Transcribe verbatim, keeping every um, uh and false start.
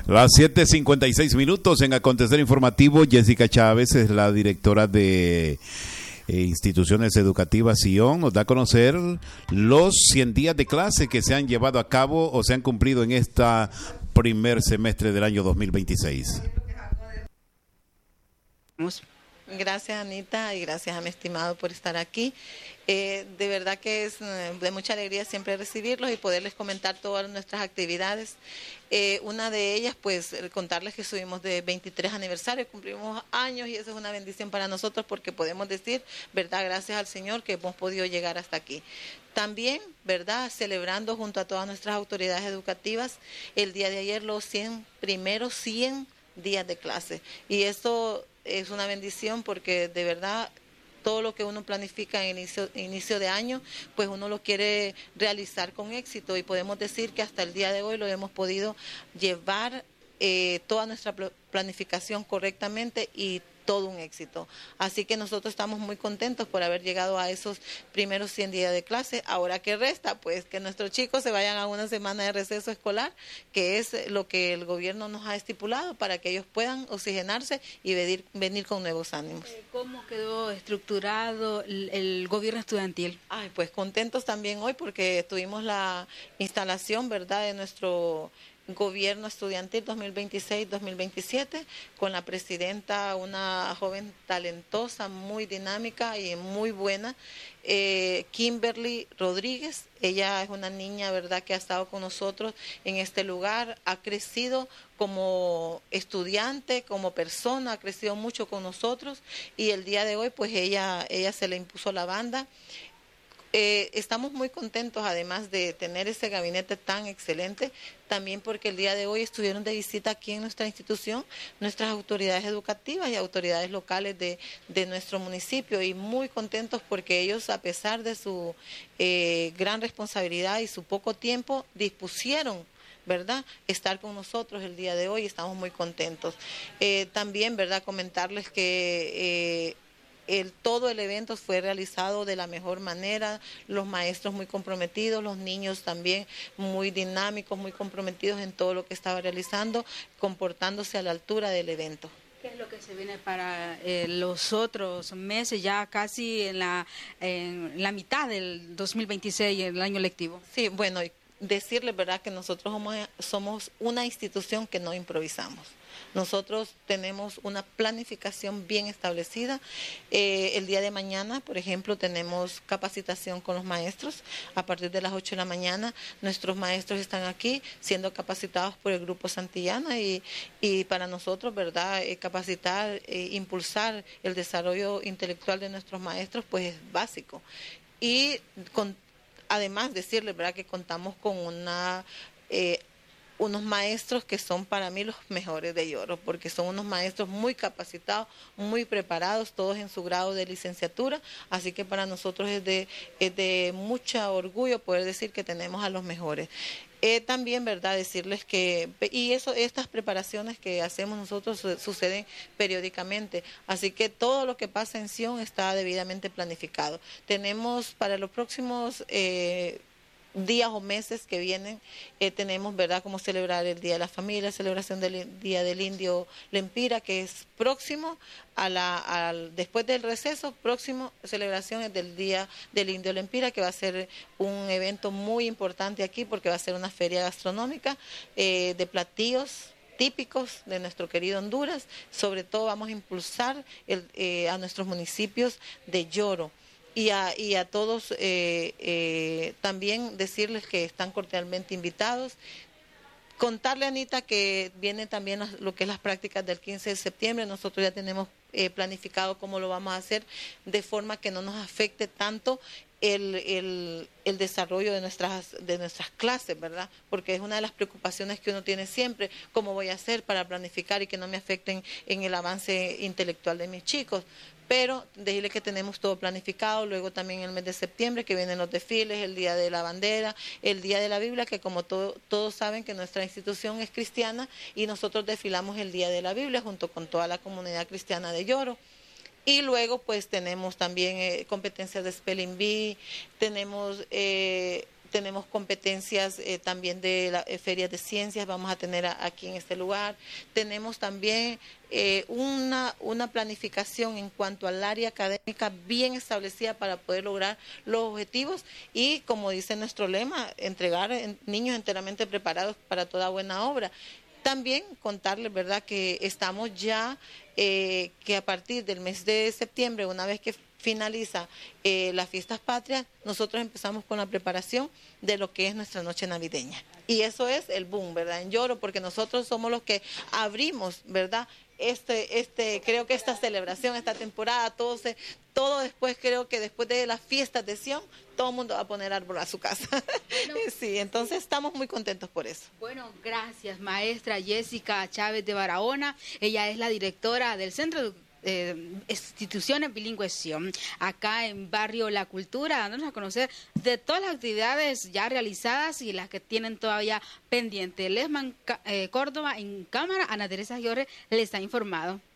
Las siete cincuenta y seis minutos en Acontecer Informativo. Jessica Chávez es la directora de eh, Instituciones Educativas Sion. Nos da a conocer los cien días de clase que se han llevado a cabo o se han cumplido en esta primer semestre del año dos mil veintiséis. Gracias, Anita, y gracias a mi estimado por estar aquí. Eh, de verdad que es de mucha alegría siempre recibirlos y poderles comentar todas nuestras actividades. Eh, una de ellas, pues, contarles que subimos de veintitrés aniversarios, cumplimos años y eso es una bendición para nosotros porque podemos decir, verdad, gracias al Señor que hemos podido llegar hasta aquí. También, verdad, celebrando junto a todas nuestras autoridades educativas el día de ayer los cien primeros cien días de clase. Y eso es una bendición porque de verdad todo lo que uno planifica en inicio, inicio de año, pues uno lo quiere realizar con éxito y podemos decir que hasta el día de hoy lo hemos podido llevar eh, toda nuestra planificación correctamente y todo un éxito. Así que nosotros estamos muy contentos por haber llegado a esos primeros cien días de clase. Ahora, ¿qué resta? Pues que nuestros chicos se vayan a una semana de receso escolar, que es lo que el gobierno nos ha estipulado para que ellos puedan oxigenarse y venir, venir con nuevos ánimos. ¿Cómo quedó estructurado el, el gobierno estudiantil? Ay, pues contentos también hoy porque tuvimos la instalación, ¿verdad?, de nuestro Gobierno Estudiantil dos mil veintiséis dos mil veintisiete, con la presidenta, una joven talentosa, muy dinámica y muy buena, eh, Kimberly Rodríguez. Ella es una niña, verdad, que ha estado con nosotros en este lugar, ha crecido como estudiante, como persona, ha crecido mucho con nosotros y el día de hoy, pues ella, ella se le impuso la banda. Eh, estamos muy contentos, además de tener ese gabinete tan excelente, también porque el día de hoy estuvieron de visita aquí en nuestra institución nuestras autoridades educativas y autoridades locales de, de nuestro municipio y muy contentos porque ellos, a pesar de su eh, gran responsabilidad y su poco tiempo, dispusieron, ¿verdad?, estar con nosotros el día de hoy. Estamos muy contentos. Eh, también, ¿verdad?, comentarles que Eh, El, todo el evento fue realizado de la mejor manera, los maestros muy comprometidos, los niños también muy dinámicos, muy comprometidos en todo lo que estaba realizando, comportándose a la altura del evento. ¿Qué es lo que se viene para eh, los otros meses, ya casi en la, en la mitad del dos mil veintiséis, el año lectivo? Sí, bueno, decirles, ¿verdad?, que nosotros somos, somos una institución que no improvisamos. Nosotros tenemos una planificación bien establecida. Eh, el día de mañana, por ejemplo, tenemos capacitación con los maestros a partir de las ocho de la mañana. Nuestros maestros están aquí siendo capacitados por el Grupo Santillana y, y para nosotros, ¿verdad?, eh, capacitar, eh, impulsar el desarrollo intelectual de nuestros maestros, pues es básico. Y con, además decirles, ¿verdad?, que contamos con una Eh, unos maestros que son para mí los mejores de Yoro, porque son unos maestros muy capacitados, muy preparados, todos en su grado de licenciatura, así que para nosotros es de, es de mucho orgullo poder decir que tenemos a los mejores. Eh, también, ¿verdad?, decirles que, y eso, estas preparaciones que hacemos nosotros su, suceden periódicamente, así que todo lo que pasa en Sion está debidamente planificado. Tenemos para los próximos Eh, días o meses que vienen, eh, tenemos, ¿verdad?, cómo celebrar el Día de la Familia, celebración del Día del Indio Lempira, que es próximo, a la, al, después del receso, próximo celebración es del Día del Indio Lempira, que va a ser un evento muy importante aquí porque va a ser una feria gastronómica eh, de platillos típicos de nuestro querido Honduras. Sobre todo vamos a impulsar el, eh, a nuestros municipios de Yoro. Y a, y a todos eh, eh, también decirles que están cordialmente invitados. Contarle, Anita, que vienen también lo que es las prácticas del quince de septiembre. Nosotros ya tenemos eh, planificado cómo lo vamos a hacer de forma que no nos afecte tanto el, el, el desarrollo de nuestras, de nuestras clases, ¿verdad? Porque es una de las preocupaciones que uno tiene siempre, cómo voy a hacer para planificar y que no me afecten en el avance intelectual de mis chicos. Pero decirle que tenemos todo planificado, luego también el mes de septiembre que vienen los desfiles, el Día de la Bandera, el Día de la Biblia, que como todo, todos saben que nuestra institución es cristiana y nosotros desfilamos el Día de la Biblia junto con toda la comunidad cristiana de Yoro. Y luego pues tenemos también eh, competencias de Spelling Bee, tenemos... Eh, tenemos competencias eh, también de la eh, ferias de ciencias, vamos a tener a, aquí en este lugar. Tenemos también eh, una, una planificación en cuanto al área académica bien establecida para poder lograr los objetivos y, como dice nuestro lema, entregar en, niños enteramente preparados para toda buena obra. También contarles, ¿verdad?, que estamos ya, eh, que a partir del mes de septiembre, una vez que finaliza eh, las fiestas patrias, nosotros empezamos con la preparación de lo que es nuestra noche navideña. Y eso es el boom, ¿verdad?, en Yoro, porque nosotros somos los que abrimos, ¿verdad?, este, este, creo que esta celebración, esta temporada, todo se, todo después, creo que después de las fiestas de Sion, todo el mundo va a poner árbol a su casa. Bueno, sí, entonces estamos muy contentos por eso. Bueno, gracias, maestra Jessica Chávez de Barahona. Ella es la directora del Centro de Eh, instituciones bilingües Sion, acá en Barrio La Cultura, dándonos a conocer de todas las actividades ya realizadas y las que tienen todavía pendiente. Lesman eh, Córdoba en cámara, Ana Teresa Giorre les ha informado.